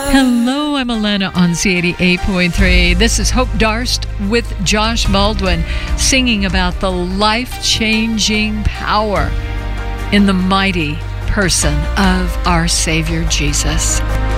Hello, I'm Alana on C88.3. This is Hope Darst with Josh Baldwin singing about the life-changing power in the mighty person of our Savior Jesus.